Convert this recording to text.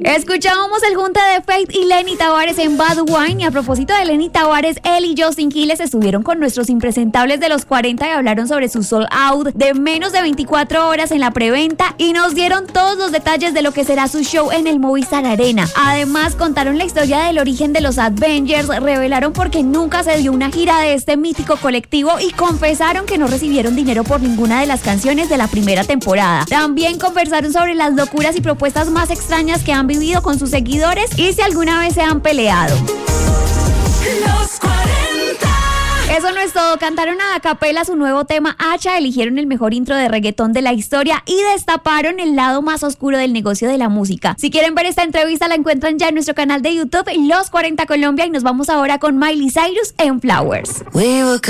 Escuchábamos el junte de Feid y Lenny Tavares en Bad Wine. Y a propósito de Lenny Tavares, él y Justin Quiles estuvieron con nuestros impresentables de los 40 y hablaron sobre su sold out de menos de 24 horas en la preventa y nos dieron todos los detalles de lo que será su show en el Movistar Arena. Además, contaron la historia del origen de los Avengers, revelaron por qué nunca se dio una gira de este mítico colectivo y confesaron que no recibieron dinero por ninguna de las canciones de la primera temporada. También conversaron sobre las locuras y propuestas más extrañas que han vivido con sus seguidores y si alguna vez se han peleado. Los 40. Eso no es todo, cantaron a capela su nuevo tema Hacha, eligieron el mejor intro de reggaetón de la historia y destaparon el lado más oscuro del negocio de la música. Si quieren ver esta entrevista la encuentran ya en nuestro canal de YouTube Los 40 Colombia y nos vamos ahora con Miley Cyrus en Flowers.